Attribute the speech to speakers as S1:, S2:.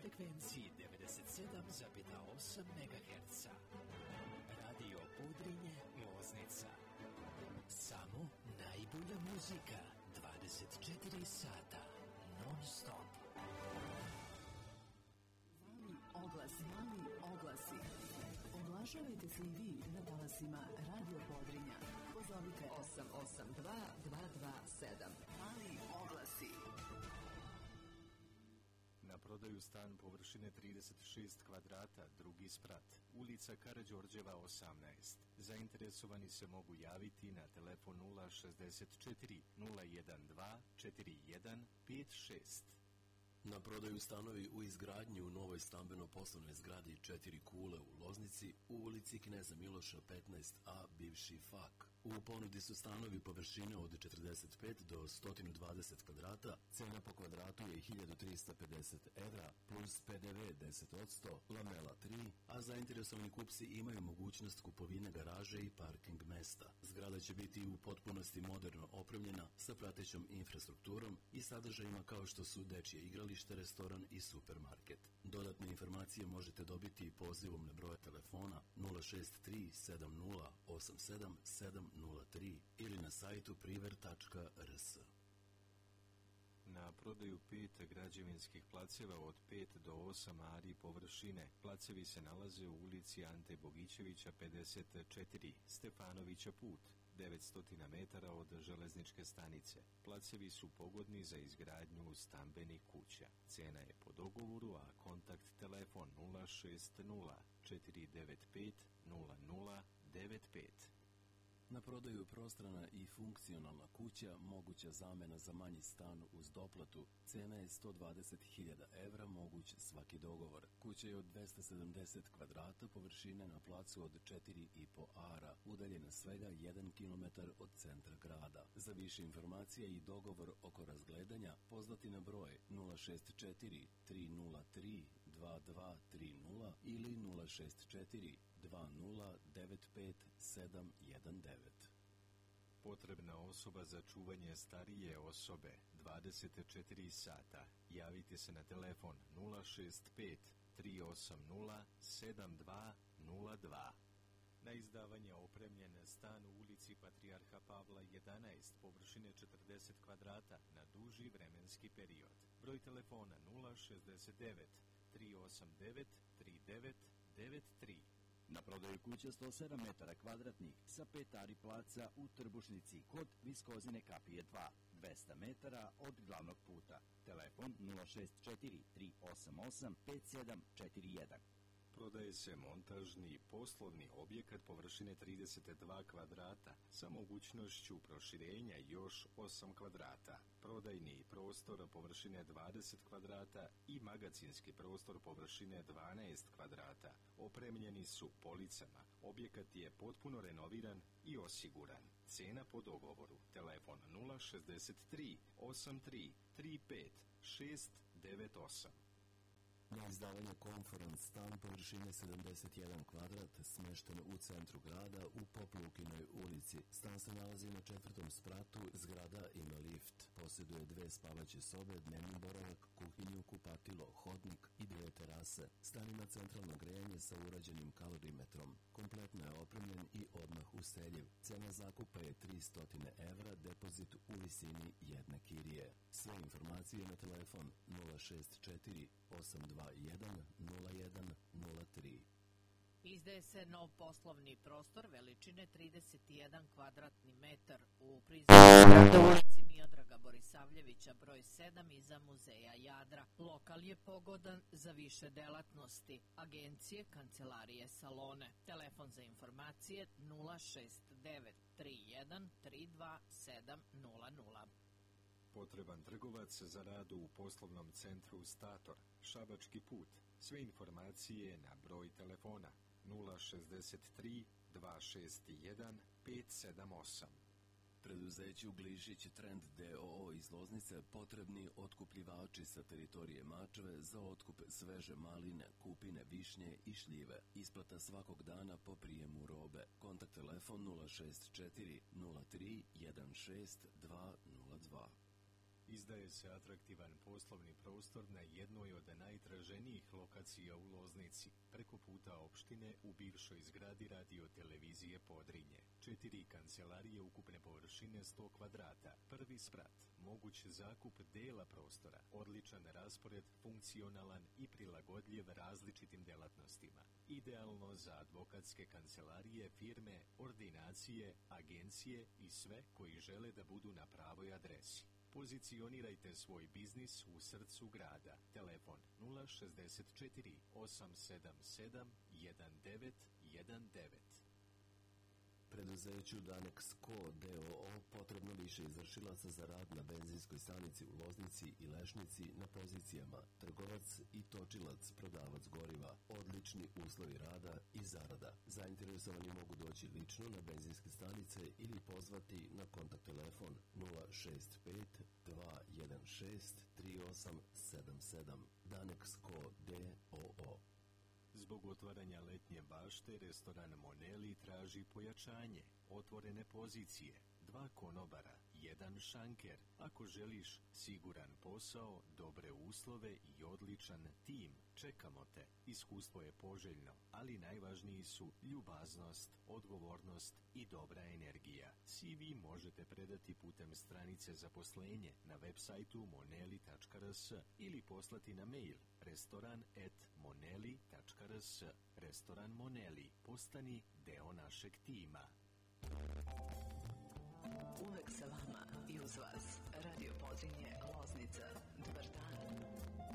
S1: frekvenciji 97,8 MHz. Radio Podrinje, Loznica. Samo najbolja muzika, 24 sata, non stop. Mali oglasi. Oglašavajte se i vi na talasima Radio Podrinja. Pozovite 882 227. Mali oglasi.
S2: Na prodaju stan površine 36 kvadrata, drugi sprat, ulica Karađorđeva 18. Zainteresovani se mogu javiti na telefon 064 012 4156.
S3: Na prodaju stanovi u izgradnji u novoj stambeno-poslovnoj zgradi 4 kule u Loznici u ulici Kneza Miloša 15a, bivši FAK. U ponudi su stanovi površine od 45 do 120 kvadrata, cena po kvadratu je 1350 evra, plus PDV 10%, lamela 3, a zainteresovani kupci imaju mogućnost kupovine garaže i parking mesta. Zgrada će biti u potpunosti moderno opremljena sa pratećom infrastrukturom i sadržajima kao što su dečje igralište, restoran i supermarket. Dodatne informacije možete dobiti pozivom na broj telefona 063 7087 703 ili na sajtu priver.rs.
S2: Na prodaju 5 građevinskih placeva od 5 do 8 ari površine. Placevi se nalaze u ulici Ante Bogićevića 54, Stefanovića put, 900 metara od železničke stanice. Placevi su pogodni za izgradnju stambenih kuća. Cena je po dogovoru, a kontakt telefon 060 495 0095.
S3: Na prodaju prostrana i funkcionalna kuća, moguća zamena za manji stan uz doplatu, cena je 120.000 evra, moguć svaki dogovor. Kuća je od 270 kvadrata, površine na placu od 4,5 ara, udaljena svega 1 km od centra grada. Za više informacija i dogovor oko razgledanja pozvati na broj 064 303 2230 ili 064 2095 719.
S2: Potrebna osoba za čuvanje starije osobe 24 sata. Javite se na telefon 065 380 7202. Na izdavanje opremljen stan u ulici Patrijarha Pavla 11, površine 40 kvadrata na duži vremenski period. Broj telefona 069 389 3993.
S4: Na prodaju kuća 107 metara kvadratnih sa 5 ari placa u Trbušnici kod Viskozine kapije 2, 200 metara od glavnog puta. Telefon 064 388 5741.
S2: Prodaje se montažni poslovni objekat površine 32 kvadrata sa mogućnošću proširenja još 8 kvadrata. Prodajni prostor površine 20 kvadrata i magacinski prostor površine 12 kvadrata. Opremljeni su policama. Objekat je potpuno renoviran i osiguran. Cena po dogovoru. Telefon 063 83 35 698.
S3: Na izdavanje Konferans stan površine 71 kvadrat, smješten u centru grada u Poplukinoj ulici. Stan se nalazi na 4. spratu, zgrada ima lift. Posjeduje 2 spavaće sobe, dnevni boravak, kuhinju, kupatilo, hodnik i 2 terase. Stan ima centralno grejanje sa urađenim kalorimetrom. Kompletno je opremljen i odmah useljiv. Cena zakupa je 300 evra, depozit u visini jedne kirije. Sve informacije na telefon 064 821 0103.
S5: Izdaje se nov poslovni prostor veličine 31 kvadratni metar u prizemlju ulici Miodraga Borisavljevića broj 7 iza muzeja Jadra. Lokal je pogodan za više delatnosti, agencije, kancelarije, salone. Telefon za informacije 069 31 32 700.
S2: Potreban trgovac za rad u poslovnom centru Stator, Šabački put. Sve informacije na broj telefona 063 261 578.
S3: Preduzeću Glišić Trend d.o.o. iz Loznice potrebni otkupljivači sa teritorije Mačve za otkup sveže maline, kupine, višnje i šljive. Isplata svakog dana po prijemu robe. Kontakt telefon 064 03 16 202.
S2: Izdaje se atraktivan poslovni prostor na jednoj od najtraženijih lokacija u Loznici, preko puta opštine u bivšoj zgradi radio-televizije Podrinje. 4 kancelarije ukupne površine 100 kvadrata, prvi sprat, moguć zakup dela prostora, odličan raspored, funkcionalan i prilagodljiv različitim delatnostima. Idealno za advokatske kancelarije, firme, ordinacije, agencije i sve koji žele da budu na pravoj adresi. Pozicionirajte svoj biznis u srcu grada. Telefon 064 877 1919.
S3: Preduzeću Danex Co. d.o.o. potrebno više izvršilaca za rad na benzinskoj stanici u Loznici i Lešnici na pozicijama trgovac i točilac, prodavac goriva, odlični uslovi rada i zarada. Zainteresovani mogu doći lično na benzinske stanice ili pozvati na kontakt telefon 065 216 3877. Danex Co. d.o.o.
S2: Zbog otvaranja letnje bašte, restoran Moneli traži pojačanje, otvorene pozicije, 2 konobara, 1 šanker. Ako želiš siguran posao, dobre uslove i odličan tim, čekamo te. Iskustvo je poželjno, ali najvažniji su ljubaznost, odgovornost i dobra energija. CV možete predati putem stranice zaposlenje na web sajtu moneli.rs ili poslati na mail restoran@moneli.rs. Restoran Moneli, postani deo našeg tima.
S1: Uvek sa vama i uz vas. Radio Podrinje, Loznica. Dobar dan.